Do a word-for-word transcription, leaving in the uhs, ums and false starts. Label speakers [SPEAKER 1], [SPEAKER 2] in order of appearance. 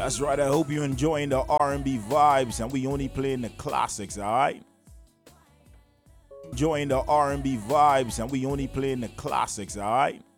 [SPEAKER 1] That's right. I hope you're enjoying the R and B vibes, and we only playing the classics. All right. Enjoying the R and B vibes, and we only playing the classics. All right.